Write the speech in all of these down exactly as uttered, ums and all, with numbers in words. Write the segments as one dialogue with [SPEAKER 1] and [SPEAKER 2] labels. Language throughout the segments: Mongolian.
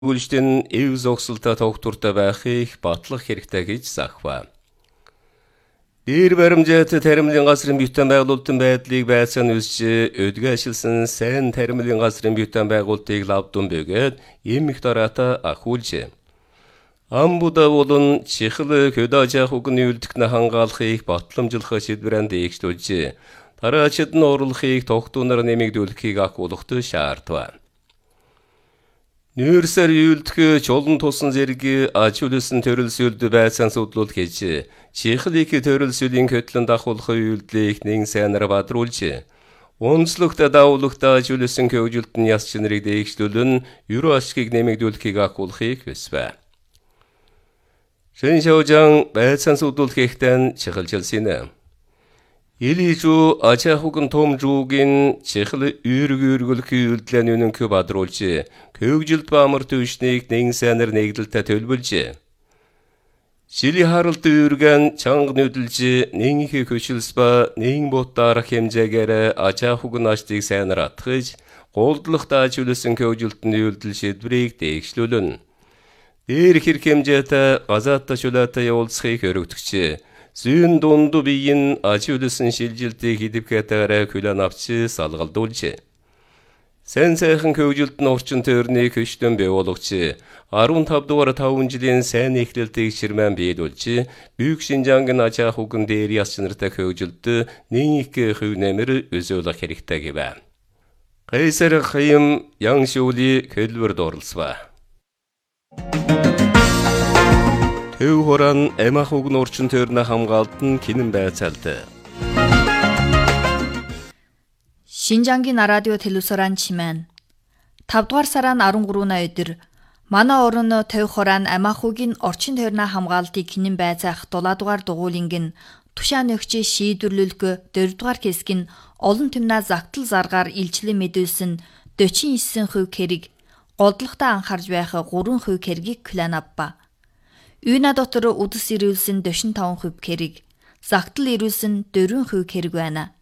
[SPEAKER 1] Үйлчлэн эв зогсолтой тогтвортой байхыг батлах хэрэгтэй гэж захва. Дээр баримжаатай таримлын газрын бютан байгуулалтын байдлыг байцаан үсч өдгөө ашигласан сайн таримлын газрын бютан байгуулалтыг лавдун бөгөөд эмх дараата ахуулж. Амбуда болон чихэл хөдөөжих үгний үлдэхнэ хангаалахыг батламжлах шийдвэрэн дээгшүүлж, тараачид нь орлохыг тогтуунаар нэмэгдүүлэхийг ахуулахад шаардва. Нүүрсээр юулдэх чулан тусан зэрэг ачуулсан төрөлсөлд байцаан судлуул хийж, чихлийг төрөлсөлийн хөтлөн дахуулах үйлдэлийг нэн сайнаар бадруулж, онцлогт давуулагт ачуулсан хөгжилтэн яс чинрийг дээгшлүүлэн ерөө ашгийг нэмэгдүүлэхийг ахуулахыг хүсвэ. Шэншаужан байцаан судлуул хийхдээ чихэлжилсэнэ. Илижүү ачаахугын томжуугийн чихэл үүргүүргөлх үйлдэлэн үнэнхэ бадруулж, хөгжилт баамар төвшнийг нэн сайнаар нэгдэлтэй төлбөлж. Шили харалт үүргэн чанга нүдэлж, нэн их хөшилс ба нэн ботаарах хэмжээгээр ачаахугын аштыг сайнаар атгаж, голдлох даачулсан хөгжилтэн үйлдэл шийдвэрийг дээгшлүүлэн. Дээр хэрэг хэмжээтэй газаатта шулаатай явуулцахыг өргөдөгч. Зүүн дунду биеийн ачуулсан шилжилтийг хидвхэтээрээ хүлэн авч салгалдуулж. Сэн сайхан хөгжилтэн орчин тойрны хөштөн бий болгож, арван тав дугаар таван жилийн сайн эхлэлтийг ширмэн биелүүлж, Büyük Şinjan'ın ачаахугын дээр яс чанартай хөгжилт нэн их хөв нэмэр өзөөлөх хэрэгтэй гэвэ. Кайсар Хайм Яншуули хэлбэрд оролцва. Төв хоран эмахугын орчин тойрны хамгаалтан кинэн байцаалт.
[SPEAKER 2] Шинжангийн радио телевизоран чимэн. тав дугаар сарын арван гурван өдөр манай орон төв хоран эмахугын орчин тойрны хамгаалтыг кинэн байцаах дулаа дугаар дугуулинг тушаа нөхчи шийдвэрлүүлэх дөрөв дугаар хэсэг нь олон түмнээ загтал заргаар илчлэн мэдүүлсэн дөрвөн хувь хэрэг голдлохтой анхаарж байх гурван хувь хэргийг хүлээн авба. Үйна дотор үдэс ирүүлсэн дөрвөн таван хувь хэрэг, загтал ирүүлсэн дөрвөн хувь хэрэг байна.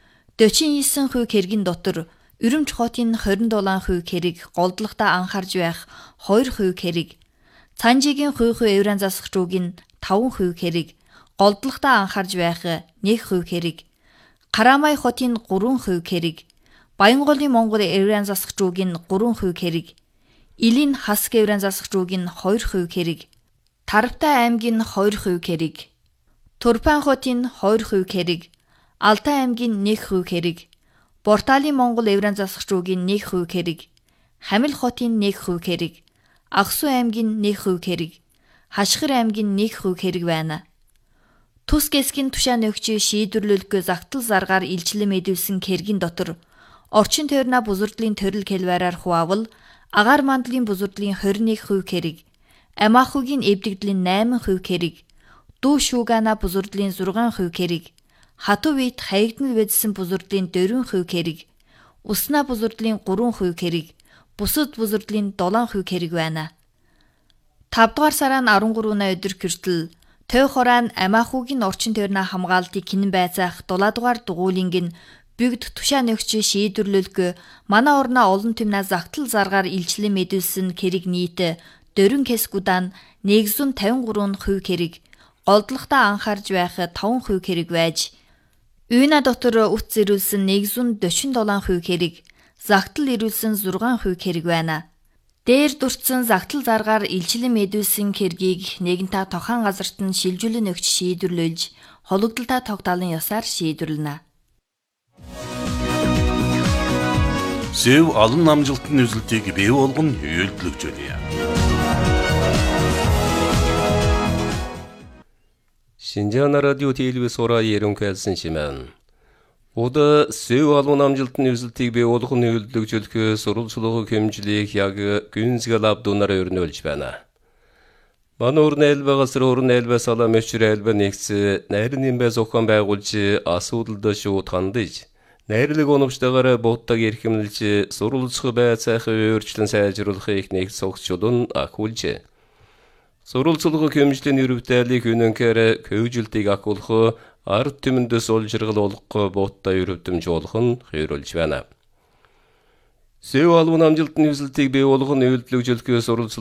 [SPEAKER 2] дөрвөн хувь хэргийн дотор Өрөмч хотын хорин дулаан хувь хэрэг голдлохтой анхаарж байх хоёр хувь хэрэг, Цанжигийн хувь хувь евран засагчуугийн таван хувь хэрэг голдлохтой анхаарж байх нэг хувь хэрэг, Карамай хотын гурван хувь хэрэг, Баянголын Монгол евран засагчуугийн гурван хувь хэрэг, Илийн Хаск евран засагчуугийн хоёр хувь хэрэг, Тарвтай аймгийн хоёр хувь хэрэг, Турпан хотын хоёр хувь хэрэг, Алтай аймгийн нэг хувь хэрэг, Борталын Монгол евран засагчуугийн нэг хувь хэрэг, Хамил хотын нэг хувь хэрэг, Агсу аймгийн нэг хувь хэрэг, Хашгир аймгийн нэг хувь хэрэг байна. Тус гэсгийн тушаа нөхчи шийдвэрлүүлэх загтал заргаар илчлэн мэдүүлсэн хэргийн дотор орчин тойрны бузурдлын төрөл хэлбэрээр хуваавал агаар мандлын бузурдлын хорин нэг хувь хэрэг, Эмахугийн эвдэгдлийн найман хувь хэрэг, Дүү шүүгана бузурдлын зургаан хувь хэрэг, Хатуу вит хаягднал байдсан бузурдлын дөрвөн хувь хэрэг, Усна бузурдлын гурван хувь хэрэг, бусад бузурдлын долоон хувь хэрэг байна. тав дугаар сарын арван гурван өдөр хүртэл төв хоран Эмахугийн орчин тойрны хамгаалтыг кинэн байцаах дулаа дугаар дугуулинг нь бүгд тушаа нөхчи шийдвэрлүүлэх манай орноо олон түмнээ загтал заргаар илчлэн мэдүүлсэн хэрэг нийт дөрвөн хэсгүүдэн нэгдүгээр тавин гурван хувь хэрэг, голдлохтой анхаарж байх таван хувь хэрэг байж, Үйна дотор үтс ирүүлсэн нэгдүгээр дөрвөн долоон хувь хэрэг, загтал ирүүлсэн зургаан хувь хэрэг байна. Дээр дурдсан загтал заргаар илчлэн мэдүүлсэн хэргийг нэгэнтээ тохон газарт нь шилжүүлэн өгч шийдвэрлүүлж, хологдолтой тогтоолын ёсоор шийдвэрлэнэ.
[SPEAKER 3] Сэв олон намжилтын үзэлтийг бий болгон үйлдэлж байна.
[SPEAKER 1] Шинжаан радио телевизора ерөнхийлсэн шимэн. Ода сэв олон намжилтын үзэлтийг бий болгон үйлдэлжүүлэх сурвалжлага хэмжлийг яг гүнзгэл авдунаар өрнүүлж байна. Мануур нэлбэ газар орон нэлбэ салаа мөчр нэлбэ нэгц найрын бай зохион байгуулж асуудалд шууд хандаж, найрлаг оновчтойгоор бууттаг эрхэмлж сурвалжлах байцаах өөрчлөн сайжруулахыг нэг цогцолон ахуулж. Сурвалжлага хэмжлийн өрөвдөлийг үнэнхээр хөгжилтийг ахуулах ард түмэндээс олжиргал олох бууттай өрөвдөмж болох нь хөрөлж байна. Сөв албан амжилтын хүсэлтийг бий болгон үйлдэл өгжөлөхөөс